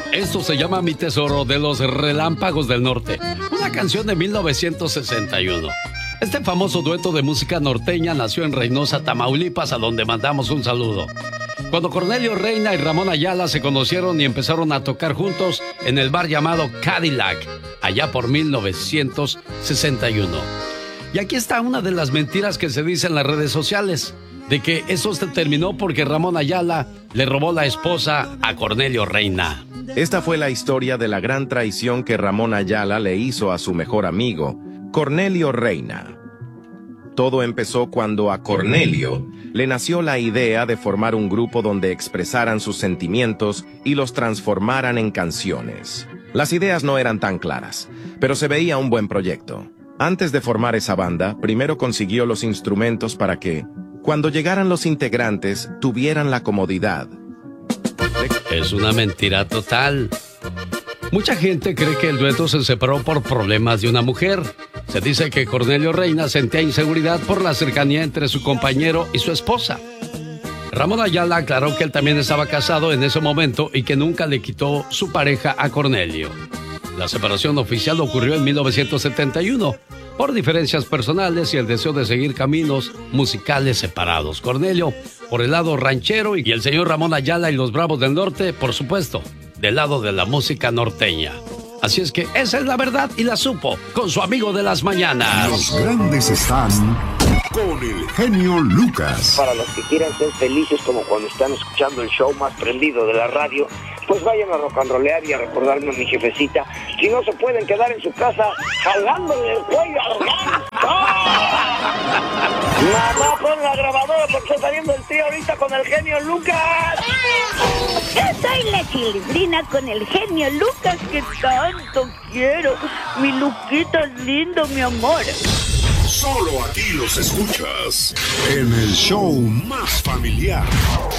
Esto se llama Mi Tesoro de los Relámpagos del Norte, una canción de 1961. Este famoso dueto de música norteña nació en Reynosa, Tamaulipas, a donde mandamos un saludo. Cuando Cornelio Reina y Ramón Ayala se conocieron y empezaron a tocar juntos en el bar llamado Cadillac, allá por 1961. Y aquí está una de las mentiras que se dice en las redes sociales, de que eso se terminó porque Ramón Ayala le robó la esposa a Cornelio Reina. Esta fue la historia de la gran traición que Ramón Ayala le hizo a su mejor amigo, Cornelio Reina. Todo empezó cuando a Cornelio le nació la idea de formar un grupo donde expresaran sus sentimientos y los transformaran en canciones. Las ideas no eran tan claras, pero se veía un buen proyecto. Antes de formar esa banda, primero consiguió los instrumentos para que, cuando llegaran los integrantes, tuvieran la comodidad. Es una mentira total. Mucha gente cree que el dueto se separó por problemas de una mujer. Se dice que Cornelio Reina sentía inseguridad por la cercanía entre su compañero y su esposa. Ramón Ayala aclaró que él también estaba casado en ese momento y que nunca le quitó su pareja a Cornelio. La separación oficial ocurrió en 1971 por diferencias personales y el deseo de seguir caminos musicales separados. Cornelio por el lado ranchero y el señor Ramón Ayala y los Bravos del Norte, por supuesto, del lado de la música norteña. Así es que esa es la verdad y la supo con su amigo de las mañanas. Los grandes están con el genio Lucas. Para los que quieran ser felices como cuando están escuchando el show más prendido de la radio, pues vayan a rock and rollear y a recordarme a mi jefecita. Si no se pueden quedar en su casa jalándole el cuello al ganso. Mamá, pon la grabadora porque está saliendo el trío ahorita con el genio Lucas. Yo soy la Chilindrina con el genio Lucas que tanto quiero. Mi Luquita es lindo, mi amor. Solo aquí los escuchas en el show más familiar.